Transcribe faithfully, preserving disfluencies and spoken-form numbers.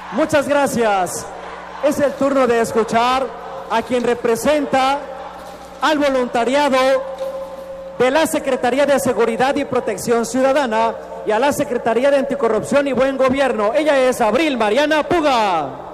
Muchas gracias. Es el turno de escuchar a quien representa al voluntariado de la Secretaría de Seguridad y Protección Ciudadana y a la Secretaría de Anticorrupción y Buen Gobierno. Ella es Abril Mariana Puga.